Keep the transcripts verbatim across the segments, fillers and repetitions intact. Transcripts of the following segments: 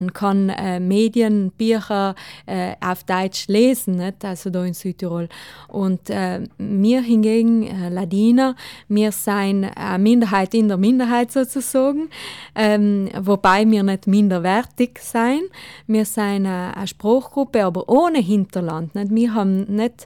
Man kann äh, Medien, Bücher äh, auf Deutsch lesen, nicht? Also da in Südtirol. Und äh, wir hingegen, äh, Ladiner, wir sind eine Minderheit in der Minderheit sozusagen, ähm, wobei wir nicht minderwertig sind. Wir sind eine, eine Sprachgruppe, aber ohne Hinterland. Nicht? Wir, haben nicht,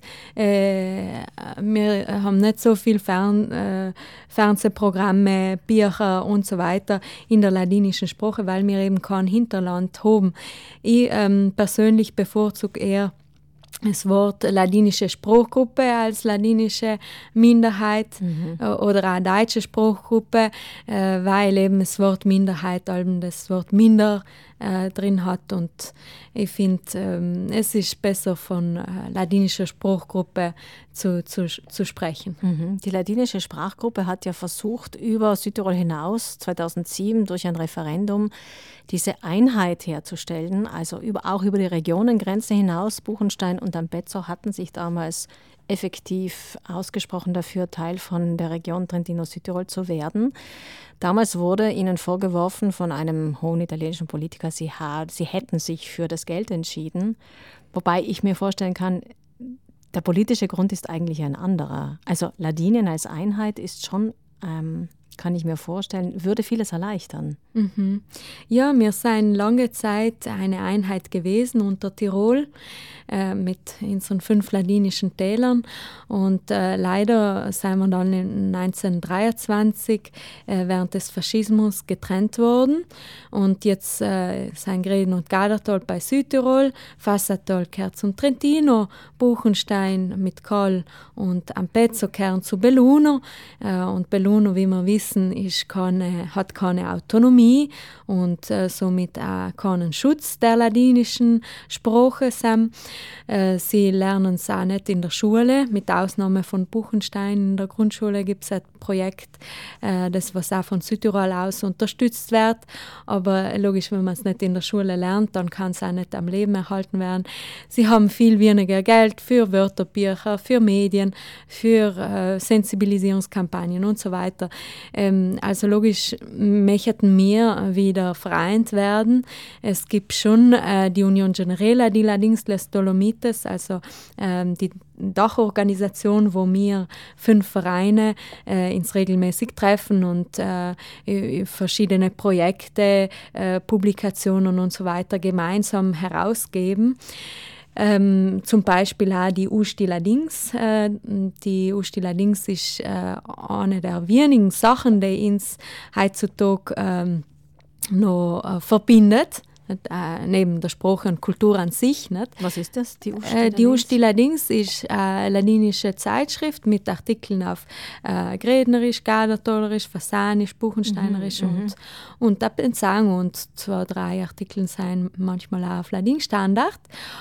äh, wir haben nicht so viel Fern, äh, Fernsehprogramme, Bücher und so weiter in der ladinischen Sprache, weil wir eben kein Hinterland haben. Ich ähm, persönlich bevorzuge eher das Wort ladinische Sprachgruppe als ladinische Minderheit mhm. oder auch deutsche Sprachgruppe, äh, weil eben das Wort Minderheit eben das Wort minder äh, drin hat. Und ich finde, ähm, es ist besser von äh, ladinischer Sprachgruppe zu, zu, zu sprechen. Mhm. Die ladinische Sprachgruppe hat ja versucht, über Südtirol hinaus zweitausendsieben durch ein Referendum diese Einheit herzustellen, also über, auch über die Regionengrenze hinaus. Buchenstein und Ampezzo hatten sich damals effektiv ausgesprochen dafür, Teil von der Region Trentino-Südtirol zu werden. Damals wurde ihnen vorgeworfen von einem hohen italienischen Politiker, sie, ha- sie hätten sich für das Geld entschieden, wobei ich mir vorstellen kann, der politische Grund ist eigentlich ein anderer. Also Ladinien als Einheit ist schon, ähm, kann ich mir vorstellen, würde vieles erleichtern. Mhm. Ja, wir sind lange Zeit eine Einheit gewesen unter Tirol äh, mit unseren fünf ladinischen Tälern. Und äh, leider sind wir dann in neunzehnhundertdreiundzwanzig äh, während des Faschismus getrennt worden. Und jetzt äh, sind Greden und Gardatal bei Südtirol, Fassatal gehört zum Trentino, Buchenstein mit Cal und Ampezzo gehören zu Belluno. Äh, und Belluno, wie wir wissen, ist keine, hat keine Autonomie und äh, somit auch keinen Schutz der ladinischen Sprache. Äh, sie lernen es auch nicht in der Schule, mit Ausnahme von Buchenstein. In der Grundschule gibt es ein Projekt, äh, das was auch von Südtirol aus unterstützt wird. Aber logisch, wenn man es nicht in der Schule lernt, dann kann es auch nicht am Leben erhalten werden. Sie haben viel weniger Geld für Wörterbücher, für Medien, für äh, Sensibilisierungskampagnen und so weiter. Ähm, also logisch möchten wir wieder vereint werden. Es gibt schon äh, die Union Generela di Ladins les Dolomites, also ähm, die Dachorganisation, wo wir fünf Vereine äh, uns regelmäßig treffen und äh, verschiedene Projekte, äh, Publikationen und so weiter gemeinsam herausgeben. Ähm, zum Beispiel auch die Usti Ladins. Äh, die Usti Ladins ist äh, eine der wenigen Sachen, die uns heutzutage ähm, noch äh, verbindet. Nicht, äh, neben der Sprache und Kultur an sich. Nicht? Was ist das, die Usti äh, Die Usti Ladins ist eine ladinische Zeitschrift mit Artikeln auf äh, Grednerisch, Gardatolerisch, Fasanisch, Buchensteinerisch mhm, und, und Appenzang. Und zwei, drei Artikel sind manchmal auch auf Ladin-Standard.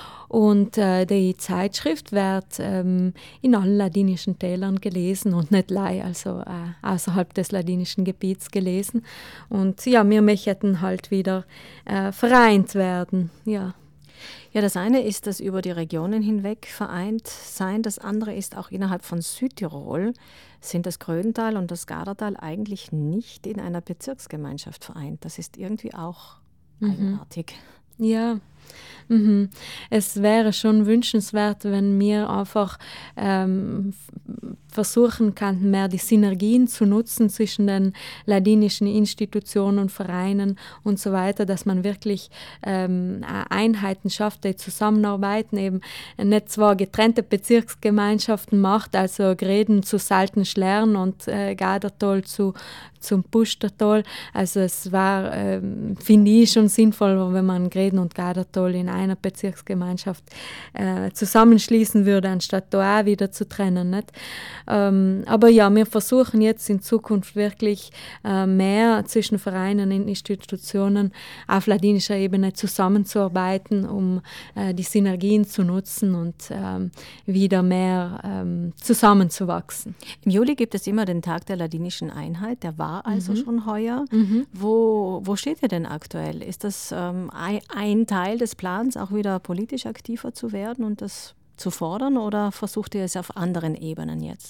Und äh, die Zeitschrift wird ähm, in allen ladinischen Tälern gelesen und nicht lei, also äh, außerhalb des ladinischen Gebiets gelesen. Und ja, wir möchten halt wieder äh, vereint werden, ja. Ja, das eine ist das über die Regionen hinweg vereint sein, das andere ist auch innerhalb von Südtirol sind das Grödental und das Gardatal eigentlich nicht in einer Bezirksgemeinschaft vereint. Das ist irgendwie auch mhm. eigenartig. Ja, mhm. Es wäre schon wünschenswert, wenn wir einfach ähm, versuchen könnten, mehr die Synergien zu nutzen zwischen den ladinischen Institutionen und Vereinen und so weiter, dass man wirklich ähm, Einheiten schafft, die zusammenarbeiten, eben nicht zwar getrennte Bezirksgemeinschaften macht, also Greden zu Saltenschlern und äh, Gardatal zu zum Pustertal. Also es war, ähm, finde ich, schon sinnvoll, wenn man Greden und Gardatal in einer Bezirksgemeinschaft äh, zusammenschließen würde, anstatt da auch wieder zu trennen. Nicht? Ähm, aber ja, wir versuchen jetzt in Zukunft wirklich äh, mehr zwischen Vereinen und Institutionen auf ladinischer Ebene zusammenzuarbeiten, um äh, die Synergien zu nutzen und ähm, wieder mehr ähm, zusammenzuwachsen. Im Juli gibt es immer den Tag der ladinischen Einheit, der war also mhm. schon heuer. Mhm. Wo, wo steht ihr denn aktuell? Ist das ähm, ein, ein Teil des Plans, auch wieder politisch aktiver zu werden und das zu fordern, oder versucht ihr es auf anderen Ebenen jetzt?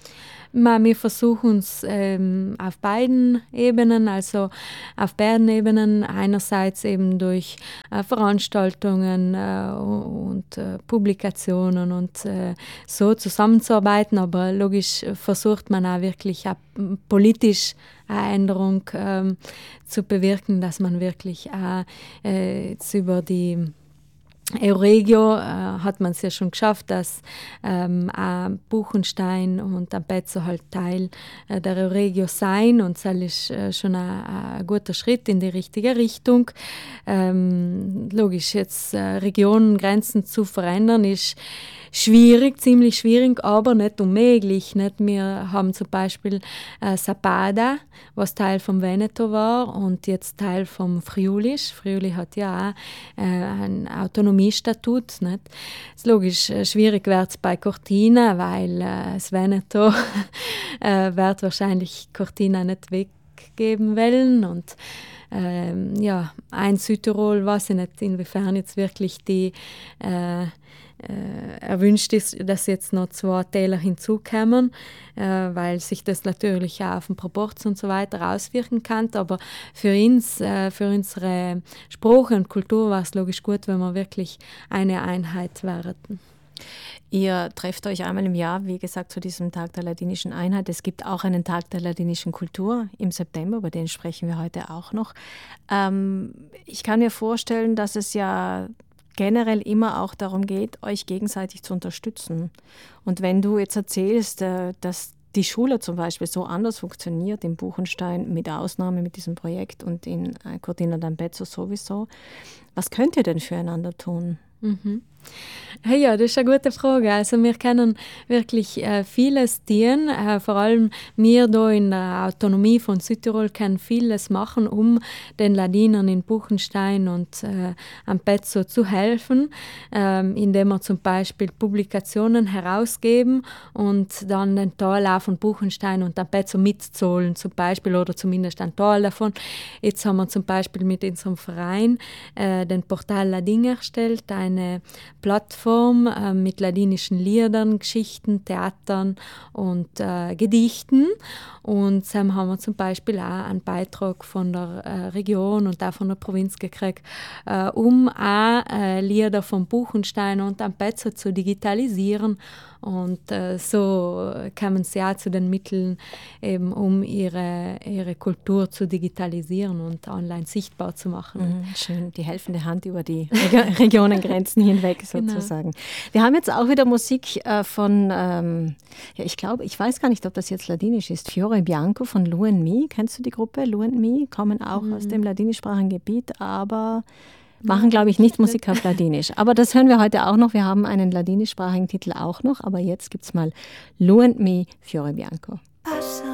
Wir versuchen es ähm, auf beiden Ebenen, also auf beiden Ebenen, einerseits eben durch äh, Veranstaltungen äh, und äh, Publikationen und äh, so zusammenzuarbeiten, aber logisch versucht man auch wirklich auch politisch eine Änderung ähm, zu bewirken, dass man wirklich auch äh, jetzt über die Euregio äh, hat man es ja schon geschafft, dass ähm, Buchenstein und Ampezzo halt Teil äh, der Euregio sein, und das ist äh, schon ein guter Schritt in die richtige Richtung. Ähm, logisch, jetzt äh, Regionengrenzen zu verändern ist schwierig, ziemlich schwierig, aber nicht unmöglich. Nicht? Wir haben zum Beispiel äh, Sappada, was Teil vom Veneto war und jetzt Teil vom Friuli ist. Friuli hat ja auch äh, ein Autonomiestatut. Nicht? Das ist logisch, äh, schwierig wird es bei Cortina, weil äh, das Veneto äh, wird wahrscheinlich Cortina nicht weggeben wollen. Und ähm, ja, ein Südtirol, weiß ich nicht, inwiefern jetzt wirklich die äh, Äh, erwünscht ist, dass jetzt noch zwei Täler hinzukommen, äh, weil sich das natürlich auch auf den Proporz und so weiter auswirken kann. Aber für uns, äh, für unsere Sprache und Kultur war es logisch gut, wenn wir wirklich eine Einheit werden. Ihr trefft euch einmal im Jahr, wie gesagt, zu diesem Tag der ladinischen Einheit. Es gibt auch einen Tag der ladinischen Kultur im September, über den sprechen wir heute auch noch. Ähm, ich kann mir vorstellen, dass es ja generell immer auch darum geht, euch gegenseitig zu unterstützen. Und wenn du jetzt erzählst, dass die Schule zum Beispiel so anders funktioniert in Buchenstein, mit Ausnahme mit diesem Projekt und in Cortina d'Ampezzo sowieso, was könnt ihr denn füreinander tun? Mhm. Hey, ja, das ist eine gute Frage. Also wir können wirklich äh, vieles tun. Äh, vor allem wir hier in der Autonomie von Südtirol können vieles machen, um den Ladinern in Buchenstein und äh, Ampezzo zu helfen, ähm, indem wir zum Beispiel Publikationen herausgeben und dann den Teil auch von Buchenstein und Ampezzo mitzahlen zum Beispiel, oder zumindest einen Teil davon. Jetzt haben wir zum Beispiel mit unserem Verein äh, den Portal Ladin erstellt, eine Plattform äh, mit ladinischen Liedern, Geschichten, Theatern und äh, Gedichten. Und dann haben wir zum Beispiel auch einen Beitrag von der äh, Region und auch von der Provinz gekriegt, äh, um auch äh, Lieder von Buchenstein und Ampezzo zu digitalisieren. Und äh, so kamen sie auch zu den Mitteln, eben, um ihre, ihre Kultur zu digitalisieren und online sichtbar zu machen. Mhm, schön, die helfende Hand über die Reg- Regionengrenzen hinweg sozusagen. Genau. Wir haben jetzt auch wieder Musik äh, von, ähm, ja, ich glaube, ich weiß gar nicht, ob das jetzt ladinisch ist, Fiore Bianco von Lu and Me. Kennst du die Gruppe? Lu and Me kommen auch mhm. aus dem ladinischsprachigen Gebiet, aber machen, glaube ich, nicht Musik auf Ladinisch. Aber das hören wir heute auch noch. Wir haben einen ladinischsprachigen Titel auch noch. Aber jetzt gibt es mal Lu and Me, Fiore Bianco.